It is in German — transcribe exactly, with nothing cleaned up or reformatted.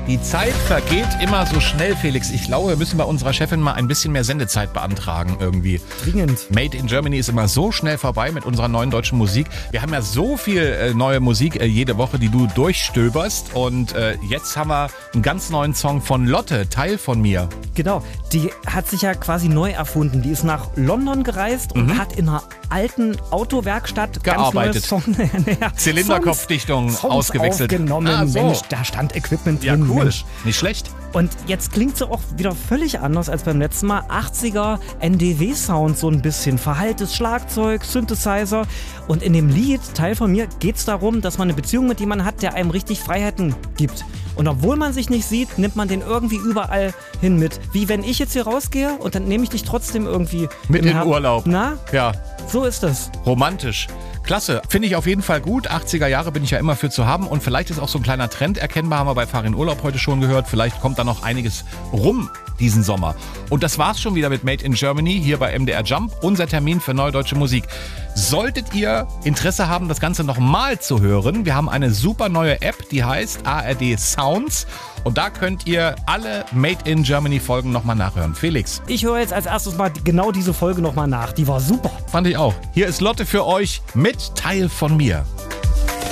Die Zeit vergeht immer so schnell, Felix. Ich glaube, wir müssen bei unserer Chefin mal ein bisschen mehr Sendezeit beantragen irgendwie. Dringend. Made in Germany ist immer so schnell vorbei mit unserer neuen deutschen Musik. Wir haben ja so viel äh, neue Musik äh, jede Woche, die du durchstöberst. Und äh, jetzt haben wir einen ganz neuen Song von Lotte, Teil von mir. Genau, die hat sich ja quasi neu erfunden. Die ist nach London gereist und Mhm. hat in einer alten Autowerkstatt Gearbeitet. ganz neue Song, ja, Zylinderkopfdichtung Songs, Songs ausgewechselt. aufgenommen. Ah, so. Mensch, da stand Equipment Ja, drin. cool. Mensch. Nicht schlecht. Und jetzt klingt sie auch wieder völlig anders als beim letzten Mal. achtziger N D W-Sound so ein bisschen. Verhalltes Schlagzeug, Synthesizer. Und in dem Lied, Teil von mir, geht es darum, dass man eine Beziehung mit jemandem hat, der einem richtig Freiheiten gibt. Und obwohl man sich nicht sieht, nimmt man den irgendwie überall hin mit. Wie wenn ich jetzt hier rausgehe und dann nehme ich dich trotzdem irgendwie Mit im in Her- Urlaub. Na, Ja, so ist das. romantisch. Klasse. Finde ich auf jeden Fall gut. achtziger Jahre bin ich ja immer für zu haben. Und vielleicht ist auch so ein kleiner Trend erkennbar, haben wir bei Fahr in Urlaub heute schon gehört. Vielleicht kommt da noch einiges rum diesen Sommer. Und das war's schon wieder mit Made in Germany hier bei M D R Jump. Unser Termin für neue deutsche Musik. Solltet ihr Interesse haben, das Ganze nochmal zu hören, wir haben eine super neue App, die heißt A R D Sounds. Und da könnt ihr alle Made in Germany Folgen nochmal nachhören. Felix. Ich höre jetzt als erstes mal genau diese Folge nochmal nach. Die war super. Fand ich auch. Hier ist Lotte für euch mit Teil von mir.